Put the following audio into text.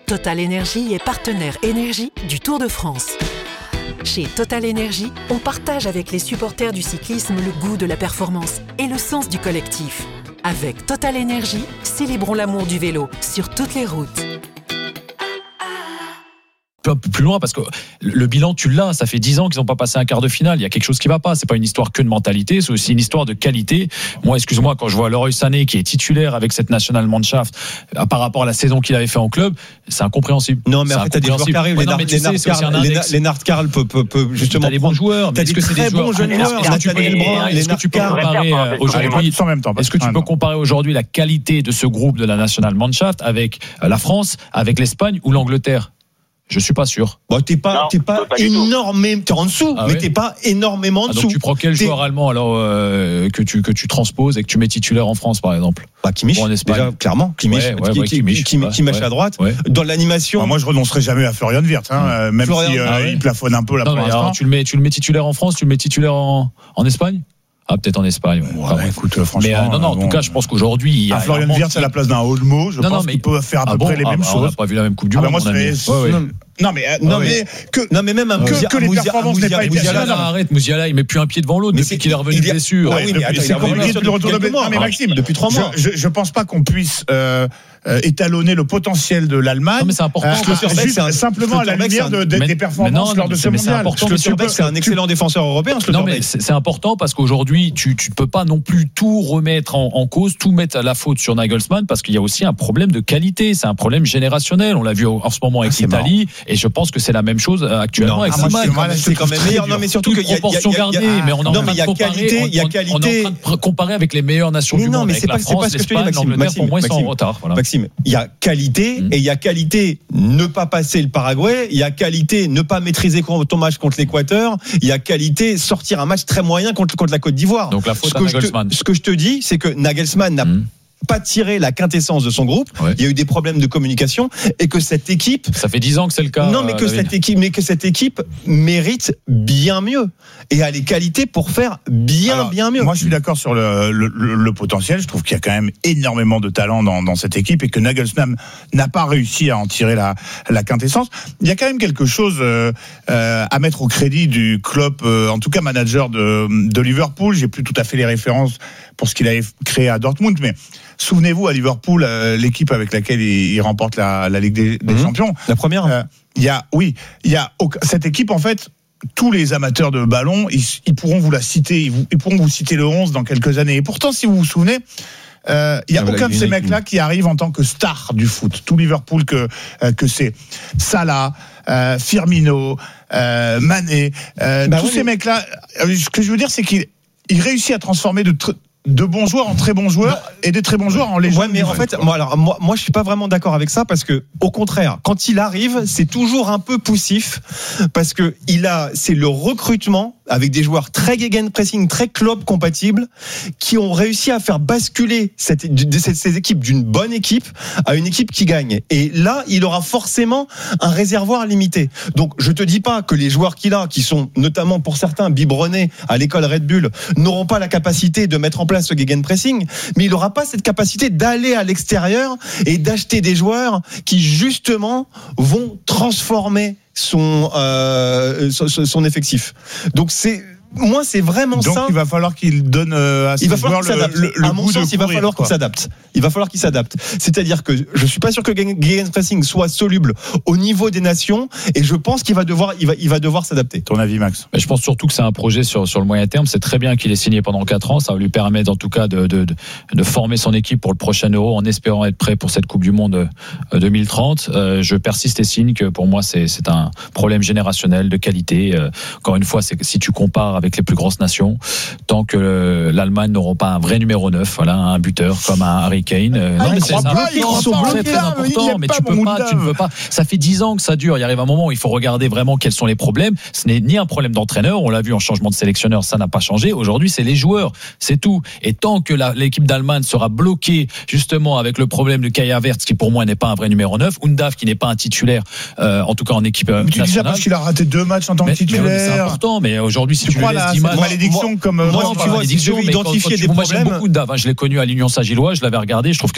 Total Énergie est partenaire énergie du Tour de France. Chez Total Énergie, on partage avec les supporters du cyclisme le goût de la performance et le sens du collectif. Avec Total Énergie, célébrons l'amour du vélo sur toutes les routes. Un peu plus loin, parce que le bilan, tu l'as, ça fait 10 ans qu'ils n'ont pas passé un quart de finale. Il y a quelque chose qui ne va pas. C'est pas une histoire que de mentalité, c'est aussi une histoire de qualité. Moi, excuse-moi, quand je vois Leroy Sané qui est titulaire avec cette Nationalmannschaft par rapport à la saison qu'il avait fait en club, c'est incompréhensible. Non, mais en fait, t'as des joueurs qui arrivent. Lennart Karl peut justement. T'as des bons joueurs. T'as des très bons jeunes joueurs. Est-ce que tu peux comparer aujourd'hui, est-ce que tu peux comparer aujourd'hui la qualité de ce groupe de la Nationalmannschaft avec la France, avec l'Espagne ou l'Angleterre? Je suis pas sûr. Bon, t'es pas énormément, t'es en dessous, mais t'es pas énormément en dessous. Donc tu prends quel joueur allemand alors que tu transposes et que tu mets titulaire en France par exemple? Kimmich, en Espagne. déjà, clairement. Kimmich à droite. Ouais. Dans l'animation. Moi, je renoncerai jamais à Florian Wirtz, même si il plafonne un peu là pour l'instant. Tu le mets titulaire en France, tu le mets titulaire en Espagne? Ah, peut-être en Espagne. Écoute, franchement. Mais en tout cas, je pense qu'aujourd'hui, il y a Florian Wirtz à la place d'un Olmo, je pense qu'il peut faire à peu près les mêmes choses. On n'a pas vu la même Coupe du Monde. Non mais même que les performances n'est pas Musiala, arrête, Musiala, il met plus un pied devant l'autre depuis qu'il est revenu de blessure. C'est compliqué de retour de blessure. Non mais Maxime, depuis 3 mois. Je pense pas qu'on puisse étalonner le potentiel de l'Allemagne. Non mais c'est important. Simplement à la lumière des performances lors de ce mondial. C'est un excellent défenseur européen. Non mais c'est important parce qu'aujourd'hui tu ne peux pas non plus tout remettre en cause, tout mettre à la faute sur Nagelsmann parce qu'il y a aussi un problème de qualité, c'est un problème générationnel. On l'a vu en ce moment avec l'Italie. Et je pense que c'est la même chose actuellement avec Zidane. C'est quand même meilleur. Non, mais surtout qu'il y a proportion gardée, mais on est en train de comparer avec les meilleures nations du monde. C'est pas ce que je te dis, Maxime. Pour moi, ils sont en retard. Maxime, il y a qualité et il y a qualité ne pas passer le Paraguay. Il y a qualité ne pas maîtriser ton match contre l'Équateur. Il y a qualité sortir un match très moyen contre la Côte d'Ivoire. Donc la faute à Nagelsmann. Ce que je te dis, c'est que Nagelsmann n'a pas tiré la quintessence de son groupe. Il y a eu des problèmes de communication et que cette équipe. Ça fait 10 ans que c'est le cas. Non, mais que cette équipe mérite bien mieux et a les qualités pour faire bien mieux. Moi, je suis d'accord sur le potentiel. Je trouve qu'il y a quand même énormément de talent dans cette équipe et que Nagelsmann n'a pas réussi à en tirer la quintessence. Il y a quand même quelque chose à mettre au crédit du Klopp, en tout cas manager de Liverpool. J'ai plus tout à fait les références pour ce qu'il avait créé à Dortmund, mais souvenez-vous à Liverpool, l'équipe avec laquelle il remporte la Ligue des Champions. La première. Il y a cette équipe en fait. Tous les amateurs de ballon, ils pourront vous la citer, ils pourront vous citer le 11 dans quelques années. Et pourtant, si vous vous souvenez, il y a aucun de ces mecs-là qui arrive en tant que star du foot. Tout Liverpool que c'est Salah, Firmino, Mané, tous ces mecs-là. Ce que je veux dire, c'est qu'il réussit à transformer de bons joueurs en très bons joueurs et des très bons joueurs en légendes. Ouais, mais en fait, moi, je suis pas vraiment d'accord avec ça parce que, au contraire, quand il arrive, c'est toujours un peu poussif parce que c'est le recrutement avec des joueurs très gegenpressing, très Klopp compatibles, qui ont réussi à faire basculer ces équipes d'une bonne équipe à une équipe qui gagne. Et là, il aura forcément un réservoir limité. Donc, je te dis pas que les joueurs qu'il a, qui sont notamment pour certains biberonnés à l'école Red Bull, n'auront pas la capacité de mettre en place ce gegenpressing, mais il n'aura pas cette capacité d'aller à l'extérieur et d'acheter des joueurs qui justement vont transformer son effectif. Donc moi, c'est vraiment ça. Donc, il va falloir qu'il donne à ses joueurs le à mon sens, il va falloir qu'il s'adapte. Il va falloir qu'il s'adapte. C'est-à-dire que je suis pas sûr que le gegenpressing soit soluble au niveau des nations, et je pense qu'il va devoir s'adapter. Ton avis, Max? Je pense surtout que c'est un projet sur le moyen terme. C'est très bien qu'il ait signé pendant 4 ans. Ça va lui permettre, en tout cas, de former son équipe pour le prochain Euro en espérant être prêt pour cette Coupe du Monde 2030. Je persiste et signe que pour moi, c'est un problème générationnel de qualité. Encore une fois, c'est que si tu compares avec les plus grosses nations, tant que l'Allemagne n'aura pas un vrai numéro 9, un buteur comme un Harry Kane. Non, mais c'est très important, mais tu ne veux pas. Ça fait 10 ans que ça dure. Il arrive un moment où il faut regarder vraiment quels sont les problèmes. Ce n'est ni un problème d'entraîneur, on l'a vu en changement de sélectionneur, ça n'a pas changé. Aujourd'hui, c'est les joueurs, c'est tout. Et tant que l'équipe d'Allemagne sera bloquée justement avec le problème de Kai Havertz, qui pour moi n'est pas un vrai numéro 9, Undav qui n'est pas un titulaire, en tout cas en équipe nationale. Tu dis ça parce qu'il a raté 2 matchs en tant que titulaire. C'est important, mais aujourd'hui, si tu le laisses d'image, malédiction comme moi, tu vois, si je veux identifier des problèmes. Moi, j'aime beaucoup Undav. Je l'ai connu à l'Union Saint-Gilloise, je l'avais regardé, je trouve que